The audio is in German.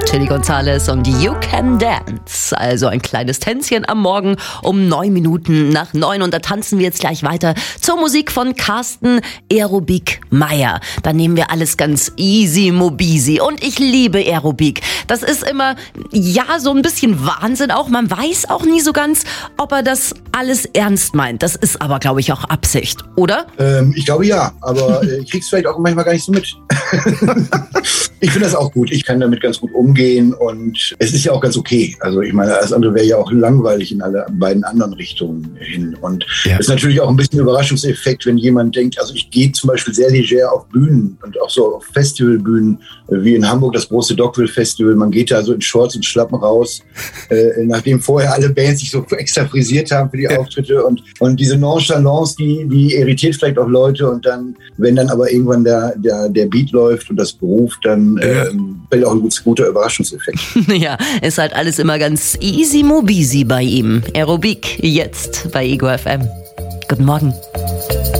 Chili Gonzales und You Can Dance. Also ein kleines Tänzchen am Morgen um 9 Minuten nach 9. Und da tanzen wir jetzt gleich weiter zur Musik von Carsten Aerobik Meyer. Da nehmen wir alles ganz easy mobisi. Und ich liebe Aerobik. Das ist immer, ja, so ein bisschen Wahnsinn auch. Man weiß auch nie so ganz, ob er das alles ernst meint. Das ist aber, glaube ich, auch Absicht, oder? Ich glaube ja, aber ich krieg's vielleicht auch manchmal gar nicht so mit. Ich finde das auch gut. Ich kann damit ganz gut umgehen und es ist ja auch ganz okay. Also ich meine, alles andere wäre ja auch langweilig in alle beiden anderen Richtungen hin. Und es ist natürlich auch ein bisschen Überraschungseffekt, wenn jemand denkt, also ich gehe zum Beispiel sehr leger auf Bühnen und auch so auf Festivalbühnen, wie in Hamburg das große Dogville Festival. Man geht da so in Shorts und Schlappen raus, nachdem vorher alle Bands sich so extra frisiert haben für die Auftritte und diese Nonchalance, die irritiert vielleicht auch Leute und dann, wenn dann aber irgendwann der Beat läuft und das beruft, dann fällt auch ein guter Überraschungseffekt. Ja, ist halt alles immer ganz easy mobisi bei ihm. Aerobik jetzt bei Ego FM. Guten Morgen.